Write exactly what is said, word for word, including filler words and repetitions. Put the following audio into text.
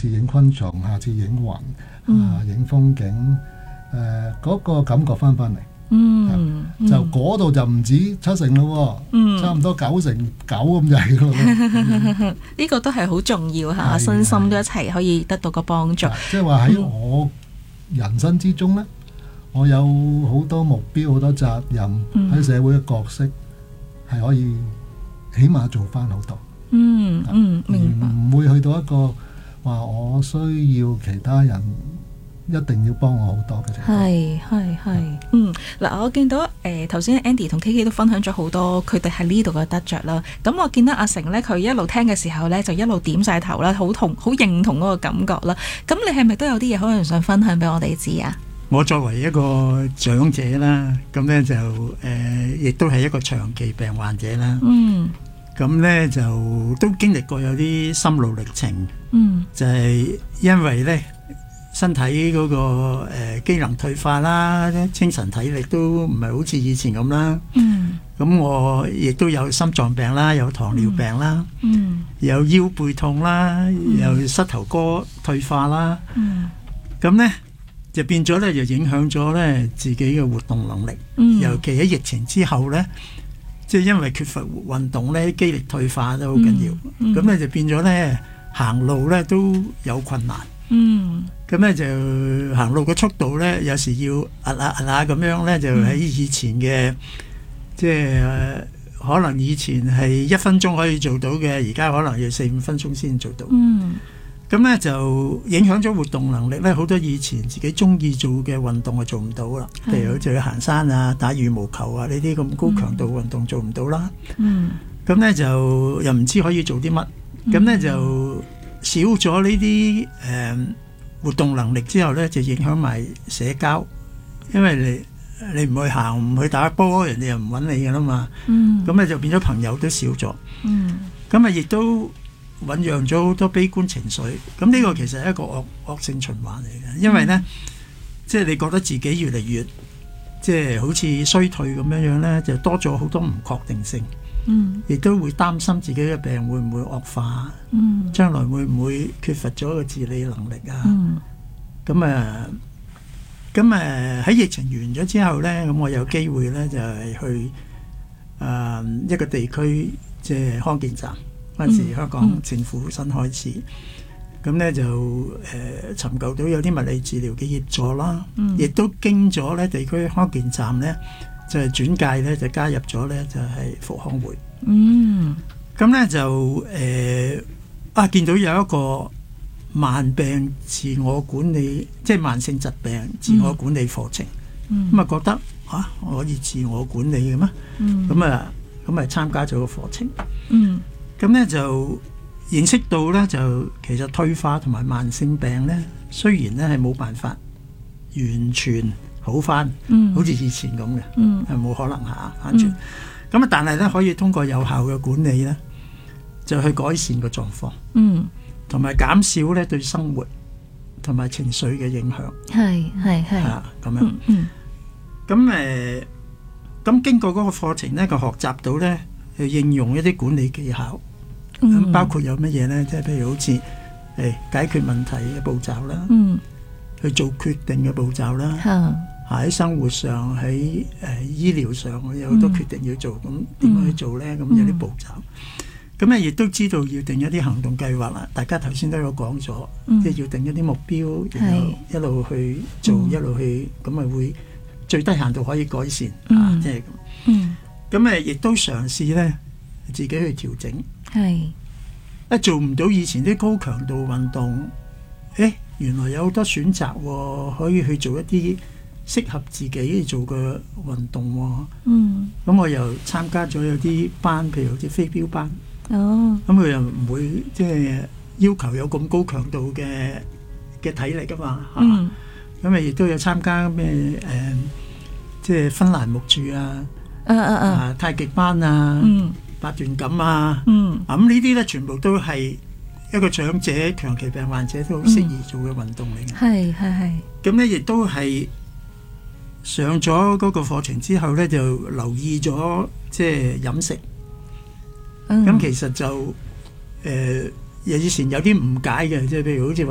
次影昆蟲，下次影雲， 嗯、 啊影風景，誒、呃、嗰、那個感覺翻翻嚟。 嗯， 就嗰度就唔止七成咯，嗯、差唔多九成九咁滯咯。 呢個都係好重要嚇，身心都一齊可以得到個幫助。 即係話喺我人生之中呢，嗯、我有好多目標、好多責任喺、嗯、社會嘅角色，係可以起碼做翻好多。 嗯嗯，明白。 唔會去到一個話我需要其他人一定要幫我好多嘅。 係係係，嗯嗱，我見到誒頭先 Andy 同 K K 都分享咗好多佢哋喺呢度嘅得着啦。咁我見到阿成呢，佢一路聽嘅時候呢，就一路點晒頭啦，好同好認同嗰個感覺啦。咁你係咪都有啲嘢可能想分享俾我哋知啊？ 我作為一個長者啦，咁呢就誒，亦都係一個長期病患者啦。嗯。咁呢就都經歷過有啲心路歷程。嗯。就係因為呢。身體嗰個誒機能退化啦，精神體力都唔係好似以前咁啦。嗯，咁我亦都有心臟病啦，有糖尿病啦，嗯，有腰背痛啦，有膝頭哥退化啦。嗯，咁呢就變咗咧，就影響咗咧自己嘅活動能力。嗯，尤其喺疫情之後咧，即係因為缺乏運動咧，肌力退化都好緊要。嗯，咁咧就變咗咧行路咧都有困難。嗯，咁咧就行路嘅速度咧，有時要壓下壓下咁樣咧，就喺以前嘅，嗯、即係、呃、可能以前係一分鐘可以做到嘅，而家可能要四五分鐘先做到。嗯，咁咧就影響咗活動能力咧，好多以前自己中意做嘅運動就做唔到啦。譬如好似去行山啊、打羽毛球啊呢啲咁高強度運動做唔到啦。嗯，咁咧就又唔知可以做啲乜，咁咧就。少咗呢啲誒活動能力之後呢，就影響埋社交，因為你你唔去行唔去打波，人哋又唔揾你噶啦嘛。嗯，咁咧就變咗朋友都少咗。嗯，咁啊亦都醖釀咗好多悲觀情緒。咁呢個其實係一個惡惡性循環嚟嘅，因為呢，嗯、即係你覺得自己越嚟越即係好似衰退咁樣樣呢，就多咗好多唔確定性。嗯，亦都會擔心自己嘅病會唔會惡化，嗯，將來會唔會缺乏咗個自理能力啊？嗯，咁啊，咁啊喺疫情完咗之後呢，咁我有機會呢就係、是、去誒、呃、一個地區即係康健站，嗰陣時香港政府新開始，咁、嗯、呢就誒、呃、尋求到有啲物理治療嘅協助啦，亦、嗯、都經咗呢地區康健站呢。就係轉介咧，就加入咗咧，就係復康會。嗯，咁咧就誒啊，見到有一個慢病自我管理，即係慢性疾病自我管理課程。嗯，咁啊覺得嚇可以自我管理嘅咩？嗯，咁啊咁啊參加咗個課程。嗯，咁咧就認識到咧，就其實退化同埋慢性病咧，雖然咧係冇辦法完全好翻，嗯、好似以前咁嘅，係冇、嗯、可能嚇翻轉。咁啊、嗯，但係咧可以通過有效嘅管理咧，就去改善個狀況，同埋、嗯、減少咧對生活同埋情緒嘅影響。係係係啊，咁樣。咁誒、嗯，咁、嗯、經過嗰個課程咧，佢學習到咧，去應用一啲管理技巧。咁、嗯、包括有乜嘢咧？即係譬如好似誒解決問題嘅步驟啦，嗯、去做決定嘅步驟啦。嗯喺生活上，喺誒、呃、醫療上，有好多決定要做，咁點樣去做咧？咁、嗯、有啲步驟，咁咧亦都知道要定一啲行動計劃啦。大家頭先都有講咗，嗯、即係要定一啲目標，然後一路去做，嗯、一路去，咁咪會最低限度可以改善、嗯、啊！即係咁。嗯，咁誒亦都嘗試咧自己去調整。係一、啊、做唔到以前啲高強度運動，誒原來有好多選擇喎、哦，可以去做一啲適合自己做嘅運動喎、哦，嗯，咁我又參加咗有啲班，譬如好似飛鏢班，哦，咁佢又唔會即係要求有咁高強度嘅嘅體力噶嘛，嗯，咁咪亦都有參加咩誒、呃，即係芬蘭木柱啊，啊啊啊，啊太極班啊，嗯，八段錦啊，嗯，咁呢啲咧全部都係一個長者、長期病患者都好適宜做嘅運動嚟嘅，係係係，咁咧亦都係。上咗嗰個課程之後呢，就留意咗即係飲食。咁、嗯、其實就誒、呃，以前有啲誤解嘅，即係譬如好似